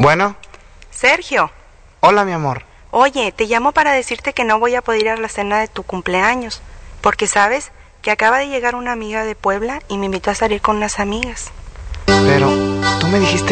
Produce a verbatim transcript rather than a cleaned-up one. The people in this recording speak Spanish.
Bueno. Sergio. Hola, mi amor. Oye, te llamo para decirte que no voy a poder ir a la cena de tu cumpleaños, porque sabes que acaba de llegar una amiga de Puebla y me invitó a salir con unas amigas. Pero tú me dijiste